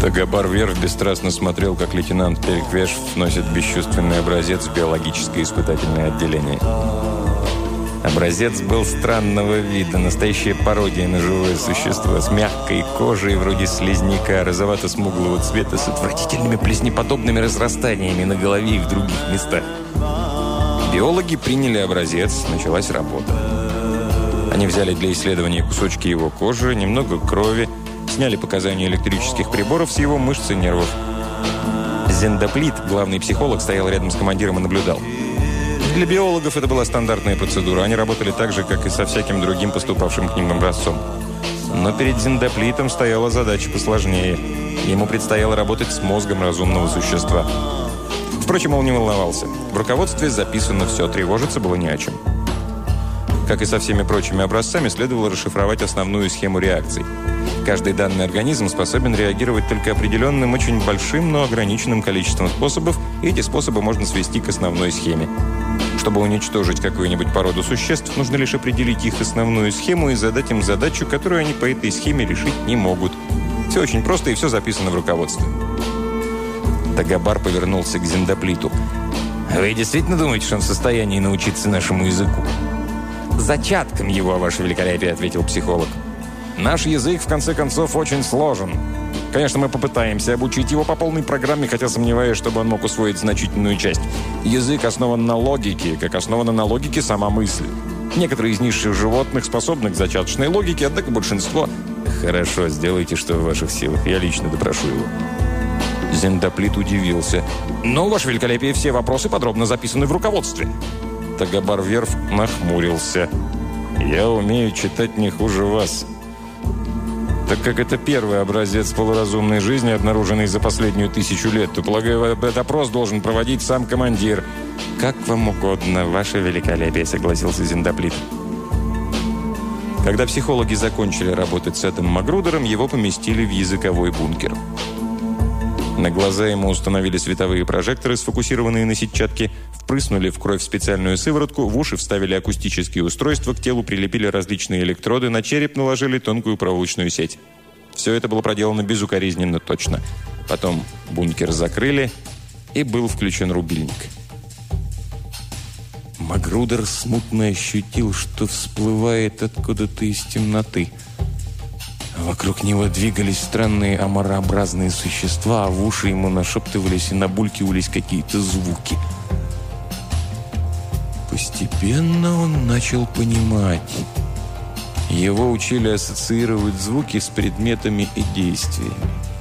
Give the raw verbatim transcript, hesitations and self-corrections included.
Дагобар вверх бесстрастно смотрел, как лейтенант Переквеш вносит бесчувственный образец в биологическое испытательное отделение. Образец был странного вида, настоящая пародия на живое существо с мягкой кожей, вроде слизняка, розовато-смуглого цвета, с отвратительными плеснеподобными разрастаниями на голове и в других местах. Биологи приняли образец, началась работа. Они взяли для исследования кусочки его кожи, немного крови, сняли показания электрических приборов с его мышц и нервов. Зендоплит, главный психолог, стоял рядом с командиром и наблюдал. Для биологов это была стандартная процедура. Они работали так же, как и со всяким другим поступавшим к ним образцом. Но перед Зендоплитом стояла задача посложнее. Ему предстояло работать с мозгом разумного существа. Впрочем, он не волновался. В руководстве записано все, тревожиться было не о чем. Как и со всеми прочими образцами, следовало расшифровать основную схему реакций. Каждый данный организм способен реагировать только определенным, очень большим, но ограниченным количеством способов, и эти способы можно свести к основной схеме. Чтобы уничтожить какую-нибудь породу существ, нужно лишь определить их основную схему и задать им задачу, которую они по этой схеме решить не могут. Все очень просто, и все записано в руководстве. Дагобар повернулся к Зендоплиту. «Вы действительно думаете, что он в состоянии научиться нашему языку?» «Зачатком его, ваше великолепие», — ответил психолог. «Наш язык, в конце концов, очень сложен. Конечно, мы попытаемся обучить его по полной программе, хотя сомневаюсь, чтобы он мог усвоить значительную часть. Язык основан на логике, как основана на логике сама мысль. Некоторые из низших животных способны к зачаточной логике, однако большинство...» «Хорошо, сделайте, что в ваших силах. Я лично допрошу его». Зендоплит удивился. «Но, ваше великолепие, все вопросы подробно записаны в руководстве». Дагобар Верф нахмурился. «Я умею читать не хуже вас. Так как это первый образец полуразумной жизни, обнаруженный за последнюю тысячу лет, то, полагаю, допрос должен проводить сам командир». «Как вам угодно, ваше великолепие», — согласился Зендоплит. Когда психологи закончили работать с Эдом Магрудером, его поместили в языковой бункер. На глаза ему установили световые прожекторы, сфокусированные на сетчатке, впрыснули в кровь специальную сыворотку, в уши вставили акустические устройства, к телу прилепили различные электроды, на череп наложили тонкую проволочную сеть. Все это было проделано безукоризненно точно. Потом бункер закрыли, и был включен рубильник. Магрудер смутно ощутил, что всплывает откуда-то из темноты. Вокруг него двигались странные омарообразные существа, а в уши ему нашептывались и набулькивались какие-то звуки. Постепенно он начал понимать. Его учили ассоциировать звуки с предметами и действиями.